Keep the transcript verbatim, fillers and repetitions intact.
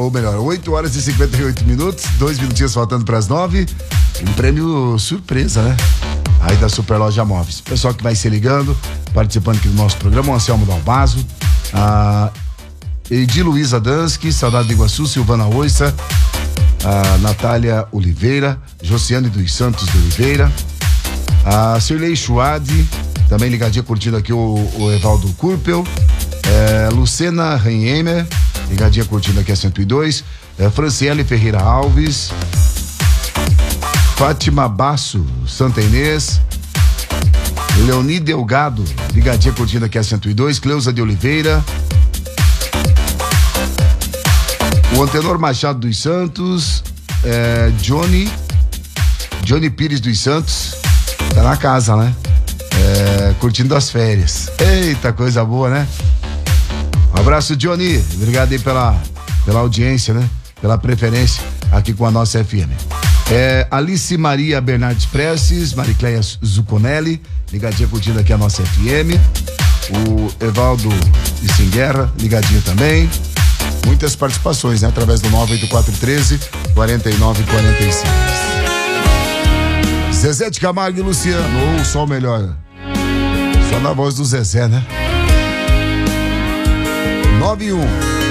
Ou melhor, oito horas e cinquenta e oito minutos, dois minutinhos faltando para as nove. Um prêmio surpresa, né? Aí da Super Loja Móveis. Pessoal que vai se ligando, participando aqui do nosso programa, o Anselmo Dalbazo, a Edi Luiza Dansky, Saudade do Iguaçu, Silvana Oissa, a Natália Oliveira, Josiane dos Santos de Oliveira, a Cirlei Chuade, também ligadinha curtindo aqui o, o Evaldo Kurpel, é, Lucena Renheimer, ligadinha curtindo aqui a cento e dois, é, Franciele Ferreira Alves, Fátima Basso, Santa Inês, Leoni Delgado, ligadinha curtindo aqui a cento e dois, Cleusa de Oliveira, o Antenor Machado dos Santos, é, Johnny, Johnny Pires dos Santos, tá na casa, né? É, curtindo as férias. Eita, coisa boa, né? Um abraço, Johnny. Obrigado aí pela, pela audiência, né? Pela preferência aqui com a nossa F M. É, Alice Maria Bernardes Prestes, Maricleia Zuconelli, ligadinha curtindo aqui a nossa F M. O Evaldo Issinguerra, ligadinho também. Muitas participações, né? Através do nove oito quatro um três, quarenta e nove quarenta e seis. Zezé de Camargo e Luciano, ou só o melhor. Só na voz do Zezé, né? nove um